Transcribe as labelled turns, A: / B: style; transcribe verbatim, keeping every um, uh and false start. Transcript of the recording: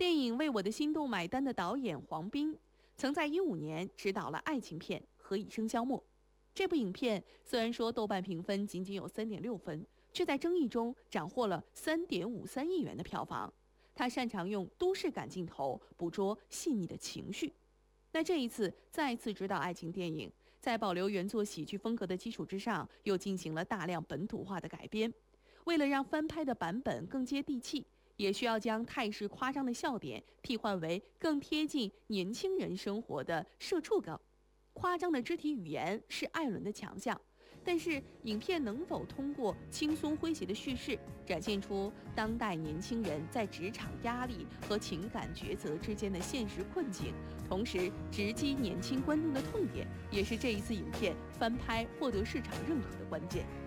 A: 电影《为我的心动买单》的导演黄斌，曾在一五年执导了爱情片《何以笙箫默》。这部影片虽然说豆瓣评分仅仅有三点六分，却在争议中斩获了三点五三亿元的票房。他擅长用都市感镜头捕捉细腻的情绪。那这一次再次执导爱情电影，在保留原作喜剧风格的基础之上，又进行了大量本土化的改编。为了让翻拍的版本更接地气，也需要将态势夸张的笑点替换为更贴近年轻人生活的社畜梗。夸张的肢体语言是艾伦的强项，但是影片能否通过轻松诙谐的叙事，展现出当代年轻人在职场压力和情感抉择之间的现实困境，同时直击年轻观众的痛点，也是这一次影片翻拍获得市场认可的关键。